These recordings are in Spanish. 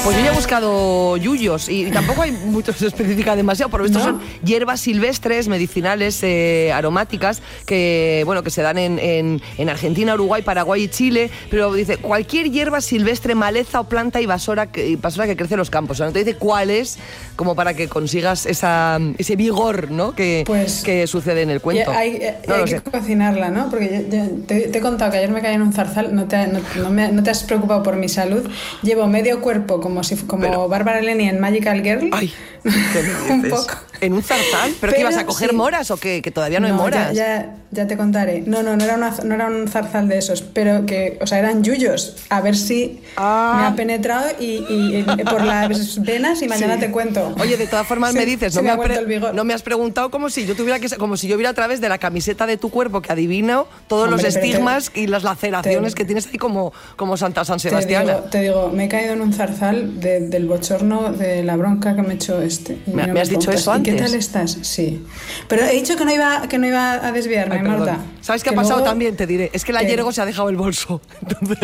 Pues yo ya he buscado yuyos y tampoco hay mucho, se especifica demasiado, pero estos son hierbas silvestres, medicinales, aromáticas, que bueno, que se dan en Argentina, Uruguay, Paraguay y Chile, pero dice cualquier hierba silvestre, maleza o planta y vasora que crece en los campos. O sea, no te dice cuál es, como para que consigas ese vigor, ¿no? Que sucede en el cuento. Hay que cocinarla, ¿no? Porque yo te he contado que ayer me caí en un zarzal, no te has preocupado por mi salud. Llevo medio cuerpo como Bárbara Leni en Magical Girl. Ay, un poco. ¿En un zarzal? ¿Pero que ibas a coger moras o qué? Que todavía no hay moras. Ya te contaré. No era un zarzal de esos, pero que, o sea, eran yuyos. A ver si me ha penetrado y por las venas y mañana te cuento. Oye, de todas formas me dices, no me has preguntado como si yo viera a través de la camiseta de tu cuerpo que adivino todos los estigmas y las laceraciones que tienes ahí como Santa San Sebastián. Te digo, me he caído en un zarzal del bochorno de la bronca que me he hecho ¿Me has dicho eso antes? ¿Qué tal estás? Sí. Pero he dicho que no iba a desviarme, Marta. ¿Sabes qué ha pasado también? Te diré. Es que la Yergo se ha dejado el bolso. Entonces,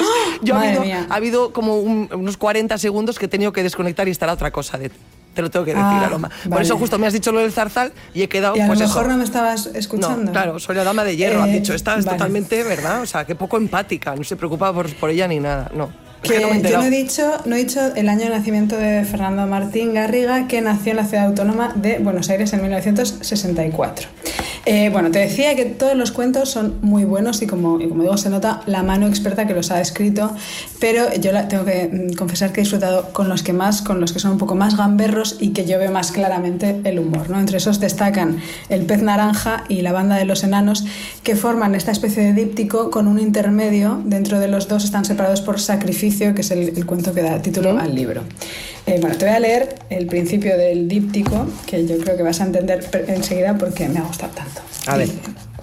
ha habido como unos 40 segundos que he tenido que desconectar y estar a otra cosa. Te lo tengo que decir, Aroma. Por eso justo me has dicho lo del zarzal y he quedado... Y a lo mejor no me estabas escuchando. No, claro, soy la dama de hierro. Has dicho, esta es totalmente, ¿verdad? O sea, qué poco empática. No se preocupa por ella ni nada. No. Yo no he dicho el año de nacimiento de Fernando Martín Garriga, que nació en la ciudad autónoma de Buenos Aires en 1964. Te decía que todos los cuentos son muy buenos y como digo, se nota la mano experta que los ha escrito, pero yo tengo que confesar que he disfrutado con los que son un poco más gamberros y que yo veo más claramente el humor, ¿no? Entre esos destacan El pez naranja y La banda de los enanos, que forman esta especie de díptico con un intermedio. Dentro de los dos están separados por Sacrificio, que es el cuento que da título al libro. Te voy a leer el principio del díptico, que yo creo que vas a entender enseguida porque me ha gustado tanto. A ver.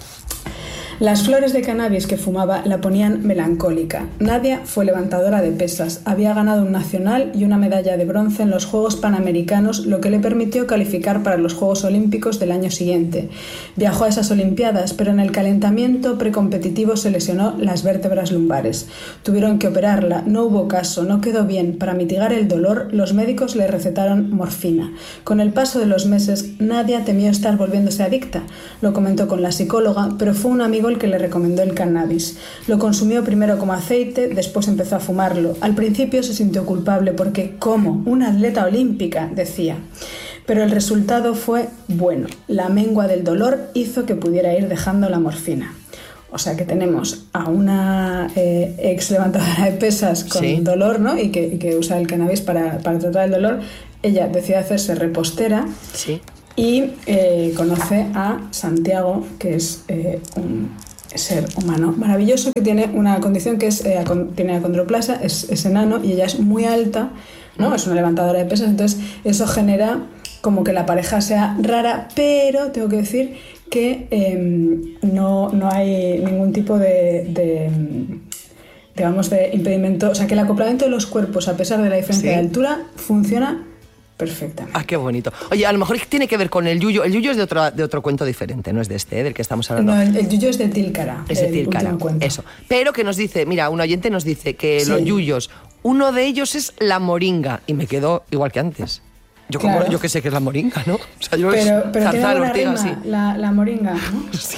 Las flores de cannabis que fumaba la ponían melancólica. Nadia fue levantadora de pesas, había ganado un nacional y una medalla de bronce en los Juegos Panamericanos, lo que le permitió calificar para los Juegos Olímpicos del año siguiente. Viajó a esas Olimpiadas, pero en el calentamiento precompetitivo se lesionó las vértebras lumbares. Tuvieron que operarla, no hubo caso, no quedó bien. Para mitigar el dolor, los médicos le recetaron morfina. Con el paso de los meses, Nadia temió estar volviéndose adicta. Lo comentó con la psicóloga, pero fue un amigo el que le recomendó el cannabis. Lo consumió primero como aceite, después empezó a fumarlo. Al principio se sintió culpable porque, ¿cómo? Una atleta olímpica, decía. Pero el resultado fue bueno. La mengua del dolor hizo que pudiera ir dejando la morfina. O sea que tenemos a una ex levantadora de pesas con dolor, ¿no? Y que usa el cannabis para tratar el dolor. Ella decide hacerse repostera. Sí. Y conoce a Santiago, que es un ser humano maravilloso que tiene una condición que tiene acondroplasia, es enano y ella es muy alta, ¿no? Es una levantadora de pesas, entonces eso genera como que la pareja sea rara, pero tengo que decir que no hay ningún tipo de impedimento, o sea que el acoplamiento de los cuerpos a pesar de la diferencia de altura funciona perfectamente. Ah, qué bonito. Oye, a lo mejor tiene que ver con el yuyo. El yuyo es de otro cuento diferente, no es de este, del que estamos hablando. No, el yuyo es de Tílcara. Es de Tílcara, eso. Pero que nos dice, mira, un oyente nos dice que los yuyos, uno de ellos es la moringa. Y me quedo igual que antes. Yo que sé que es la moringa, ¿no? O sea, yo pero zarzal, ortiga, sí. La moringa, ¿no? Sí.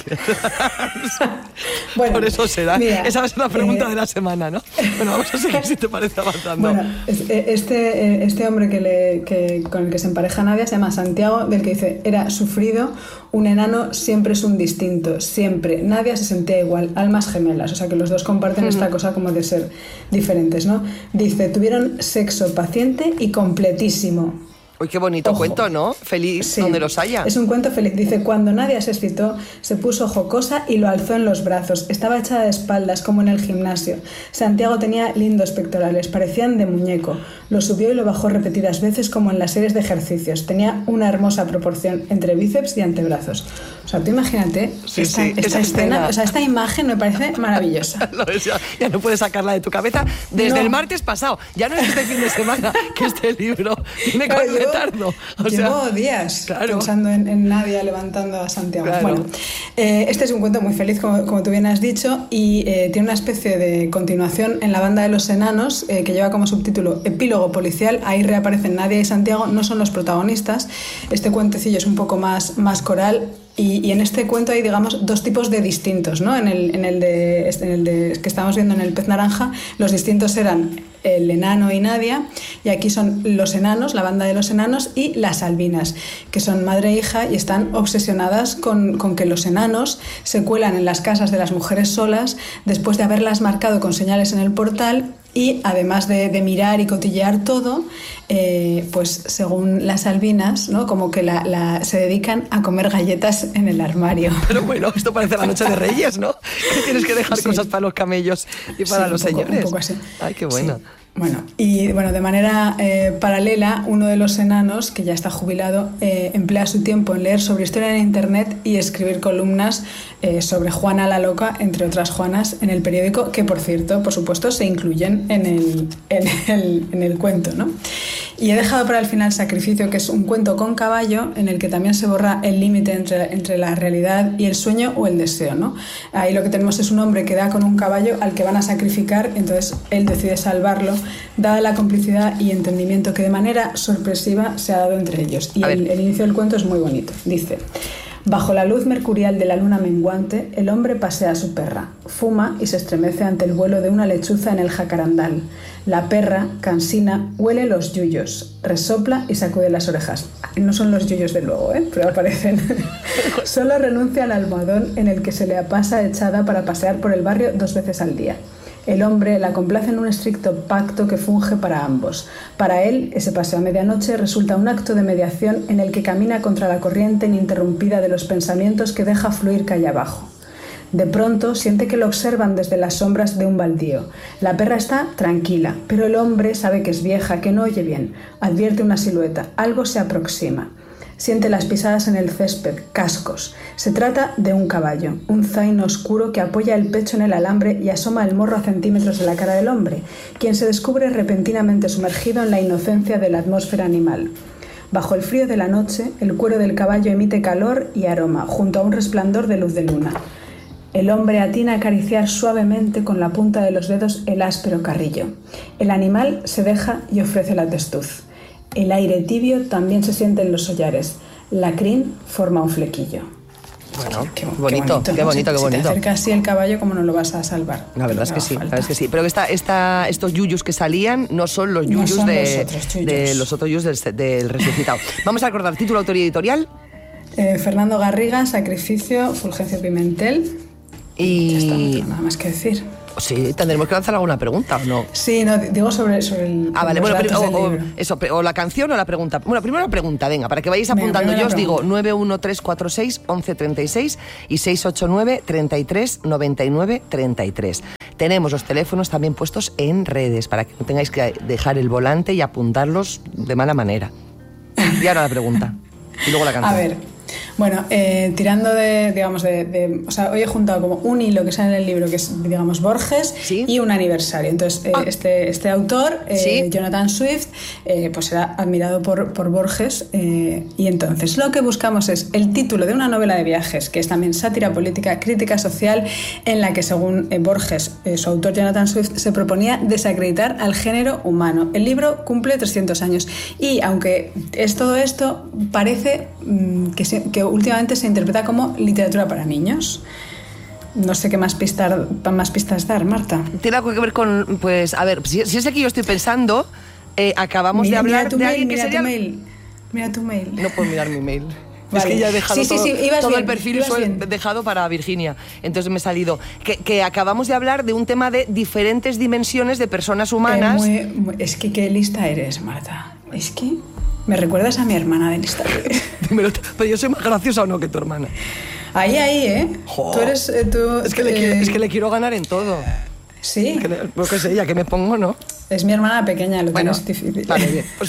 Bueno, por eso será. Mira, esa va a ser la pregunta de la semana, ¿no? Bueno, vamos a seguir si te parece avanzando. Bueno, este hombre con el que se empareja Nadia se llama Santiago, del que dice, era sufrido, un enano siempre es un distinto, siempre. Nadia se sentía igual, almas gemelas, o sea que los dos comparten esta cosa como de ser diferentes, ¿no? Dice, tuvieron sexo paciente y completísimo. Uy, qué bonito cuento, ¿no? Feliz donde los haya. Es un cuento feliz. Dice, cuando Nadia se excitó, se puso jocosa y lo alzó en los brazos. Estaba echada de espaldas, como en el gimnasio. Santiago tenía lindos pectorales, parecían de muñeco. Lo subió y lo bajó repetidas veces, como en las series de ejercicios. Tenía una hermosa proporción entre bíceps y antebrazos. O sea, tú imagínate esta escena, o sea, esta imagen me parece maravillosa. Ya no puedes sacarla de tu cabeza desde el martes pasado. Ya no es este fin de semana que este libro tiene tardo. Llevo días pensando en Nadia levantando a Santiago. Claro. Bueno, este es un cuento muy feliz, como tú bien has dicho, y tiene una especie de continuación en La banda de los enanos, que lleva como subtítulo Epílogo policial. Ahí reaparecen Nadia y Santiago, no son los protagonistas. Este cuentecillo es un poco más coral. Y en este cuento hay, digamos, dos tipos de distintos, ¿no? En el de que estamos viendo en El pez naranja, los distintos eran el enano y Nadia, y aquí son los enanos, la banda de los enanos, y las albinas, que son madre e hija y están obsesionadas con que los enanos se cuelan en las casas de las mujeres solas después de haberlas marcado con señales en el portal. Y además de mirar y cotillear todo, pues según las albinas, ¿no? Como que se dedican a comer galletas en el armario. Pero bueno, esto parece la noche de Reyes, ¿no? Que tienes que dejar cosas para los camellos y para los señores. Un poco así. Ay, qué bueno. Sí. Bueno, de manera paralela, uno de los enanos, que ya está jubilado, emplea su tiempo en leer sobre historia en Internet y escribir columnas sobre Juana la Loca, entre otras Juanas, en el periódico, que por cierto, por supuesto, se incluyen en el cuento, ¿no? Y he dejado para el final Sacrificio, que es un cuento con caballo en el que también se borra el límite entre la realidad y el sueño o el deseo, ¿no? Ahí lo que tenemos es un hombre que da con un caballo al que van a sacrificar, entonces él decide salvarlo, dada la complicidad y entendimiento que de manera sorpresiva se ha dado entre ellos. Y el inicio del cuento es muy bonito. Dice: bajo la luz mercurial de la luna menguante, el hombre pasea a su perra, fuma y se estremece ante el vuelo de una lechuza en el jacarandal. La perra, cansina, huele los yuyos, resopla y sacude las orejas. No son los yuyos de luego, pero aparecen. Solo renuncia al almohadón en el que se le pasa echada para pasear por el barrio 2 veces al día. El hombre la complace en un estricto pacto que funge para ambos. Para él, ese paseo a medianoche resulta un acto de mediación en el que camina contra la corriente ininterrumpida de los pensamientos que deja fluir calle abajo. De pronto siente que lo observan desde las sombras de un baldío. La perra está tranquila, pero el hombre sabe que es vieja, que no oye bien. Advierte una silueta, algo se aproxima. Siente las pisadas en el césped, cascos. Se trata de un caballo, un zain oscuro que apoya el pecho en el alambre y asoma el morro a centímetros de la cara del hombre, quien se descubre repentinamente sumergido en la inocencia de la atmósfera animal. Bajo el frío de la noche, el cuero del caballo emite calor y aroma, junto a un resplandor de luz de luna. El hombre atina a acariciar suavemente con la punta de los dedos el áspero carrillo. El animal se deja y ofrece la testuz. El aire tibio también se siente en los sollares. La crin forma un flequillo. Bueno, qué bonito. Si te acerca así el caballo, ¿cómo no lo vas a salvar? La verdad es que sí. Pero estos yuyos que salían no son los yuyos de los otros yuyos del resucitado. Vamos a recordar título, autor y editorial. Fernando Garriga, Sacrificio, Fulgencio Pimentel. Y ya está, no tengo nada más que decir. Sí, tendremos que lanzar alguna pregunta, ¿o no? Sí, no, digo sobre el... vale, bueno, o la canción o la pregunta. Bueno, primero la pregunta, venga, para que vayáis apuntando. Yo os digo 913461136 y 689 33 99 33. Tenemos los teléfonos también puestos en redes, para que no tengáis que dejar el volante y apuntarlos de mala manera. Y ahora la pregunta. Y luego la canción. A ver... Bueno, tirando o sea, hoy he juntado como un hilo que sale en el libro, que es, digamos, Borges, ¿sí? Y un aniversario. Entonces, este autor, ¿sí? Jonathan Swift, pues era admirado por Borges, y entonces lo que buscamos es el título de una novela de viajes, que es también sátira política, crítica social, en la que, según Borges, su autor Jonathan Swift, se proponía desacreditar al género humano. El libro cumple 300 años y, aunque es todo esto, parece que últimamente se interpreta como literatura para niños. No sé qué más pistas dar, Marta. Tiene algo que ver con, pues, a ver, si es el que yo estoy pensando, acabamos de hablar de alguien que sería... Mira tu mail. No puedo mirar mi mail. Vale. Es que ya he dejado todo bien, el perfil dejado para Virginia. Entonces me he salido. Que acabamos de hablar de un tema de diferentes dimensiones de personas humanas. Es que qué lista eres, Marta. Es que... me recuerdas a mi hermana de lista. Pero yo soy más graciosa o no que tu hermana. Ahí, Jo. Tú eres... Es que le quiero ganar en todo. Sí. Pues qué sé, ya que me pongo, ¿no? Es mi hermana pequeña, lo tienes difícil. Vale, bien. Pues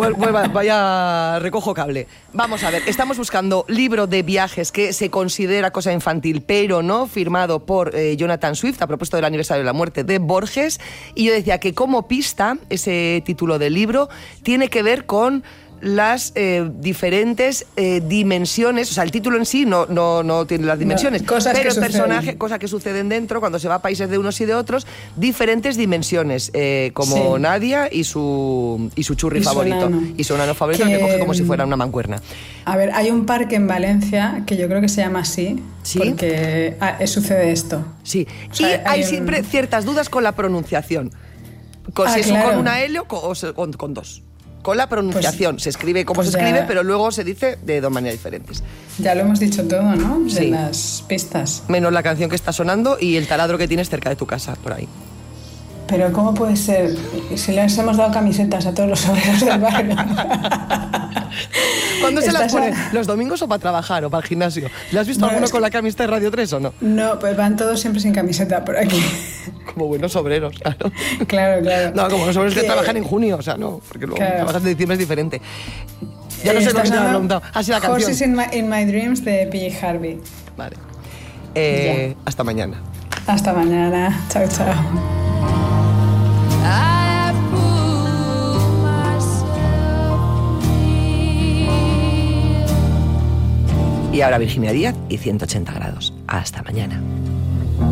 recojo cable. Vamos a ver, estamos buscando libro de viajes que se considera cosa infantil, pero no, firmado por Jonathan Swift, a propósito del aniversario de la muerte de Borges. Y yo decía que como pista, ese título del libro tiene que ver con las diferentes dimensiones, o sea, el título en sí no tiene las dimensiones, pero el personaje, cosas que suceden dentro cuando se va a países de unos y de otros, diferentes dimensiones, como Nadia y su churri favorito. Y su enano favorito que coge como si fuera una mancuerna. A ver, hay un parque en Valencia que yo creo que se llama así, porque sucede esto. Sí, o sea, y hay siempre ciertas dudas con la pronunciación. Si es con una L o con dos. Con la pronunciación, se escribe como se escribe, pero luego se dice de dos maneras diferentes. Ya lo hemos dicho todo, ¿no? De las pistas. Menos la canción que está sonando y el taladro que tienes cerca de tu casa, por ahí. Pero ¿cómo puede ser? Si les hemos dado camisetas a todos los obreros del barrio. ¿Cuándo se las ponen? ¿Los domingos o para trabajar o para el gimnasio? ¿Le has visto alguno con la camiseta de Radio 3 o no? No, pues van todos siempre sin camiseta por aquí. Como buenos obreros, claro. Claro. No, como los obreros que trabajan en junio, o sea, no, porque luego trabajas de diciembre es diferente. Ya no sé lo que te he preguntado. Así la canción. Horses in my Dreams de PJ Harvey. Vale. Hasta mañana. Hasta mañana. Chao, chao. Y ahora Virginia Díaz y 180 grados. Hasta mañana.